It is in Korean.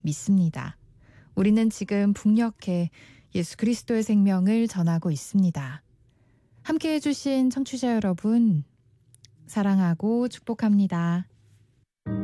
믿습니다. 우리는 지금 북녘에 예수 그리스도의 생명을 전하고 있습니다. 함께해 주신 청취자 여러분, 사랑하고 축복합니다.